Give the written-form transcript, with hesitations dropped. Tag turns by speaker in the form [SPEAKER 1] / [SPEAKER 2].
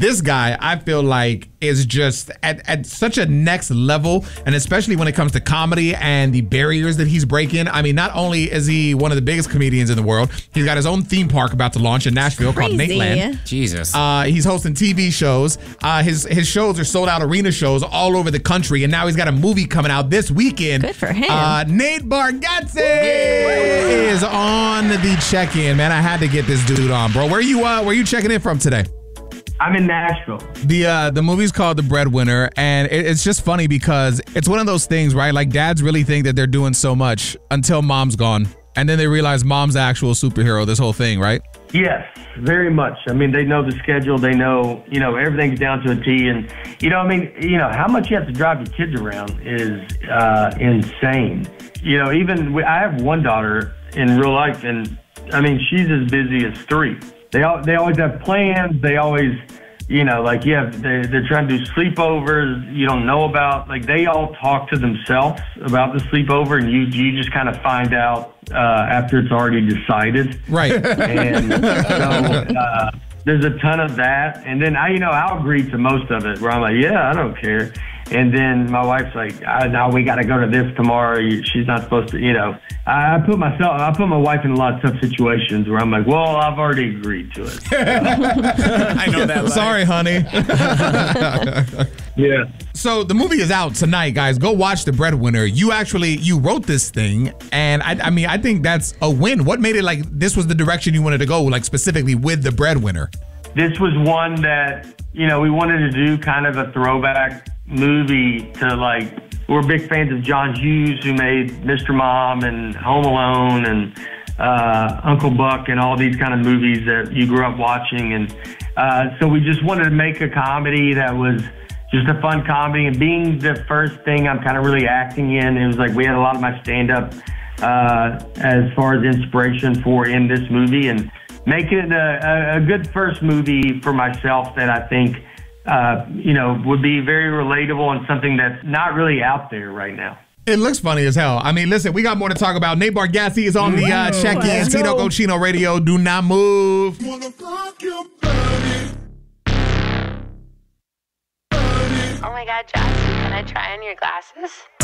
[SPEAKER 1] This guy, I feel like, is just at such a next level, and especially when it comes to comedy and the barriers that he's breaking. I mean, not only is he one of the biggest comedians in the world, he's got his own theme park about to launch in Nashville called Nateland.
[SPEAKER 2] Jesus.
[SPEAKER 1] He's hosting TV shows. His shows are sold out arena shows all over the country, and now he's got a movie coming out this weekend.
[SPEAKER 3] Good for him.
[SPEAKER 1] Nate Bargatze is on the check-in. Man, I had to get this dude on, bro. Where you checking in from today?
[SPEAKER 4] I'm in Nashville.
[SPEAKER 1] The movie's called The Breadwinner, and it's just funny because it's one of those things, right? Like, dads really think that they're doing so much until mom's gone, and then they realize mom's the actual superhero, this whole thing, right?
[SPEAKER 4] Yes, very much. I mean, they know the schedule. They know, everything's down to a T. And, how much you have to drive your kids around is insane. I have one daughter in real life, and, she's as busy as three. They always have plans. They always, they're trying to do sleepovers you don't know about. Like, they all talk to themselves about the sleepover, and you just kind of find out after it's already decided.
[SPEAKER 1] Right.
[SPEAKER 4] And so there's a ton of that. And then I'll agree to most of it where I'm like, yeah, I don't care. And then my wife's like, now we got to go to this tomorrow. She's not supposed to, I put my wife in a lot of tough situations where I'm like, well, I've already agreed to it.
[SPEAKER 2] I know that.
[SPEAKER 1] Sorry, honey.
[SPEAKER 4] Yeah.
[SPEAKER 1] So the movie is out tonight, guys. Go watch The Breadwinner. You wrote this thing, and I think that's a win. What made it like this was the direction you wanted to go, like specifically with The Breadwinner?
[SPEAKER 4] This was one that, we wanted to do kind of a throwback movie to, like, we're big fans of John Hughes, who made Mr. Mom and Home Alone and Uncle Buck and all these kind of movies that you grew up watching. And so we just wanted to make a comedy that was just a fun comedy. And being the first thing I'm kind of really acting in, it was like we had a lot of my stand-up as far as inspiration for in this movie, and make it a good first movie for myself that I think would be very relatable and something that's not really out there right now.
[SPEAKER 1] It looks funny as hell. I mean, listen, we got more to talk about. Nate Bargatze is on the check-in. Tino Cochino Radio. Do not move.
[SPEAKER 5] Oh my God, Josh, can I try on your glasses?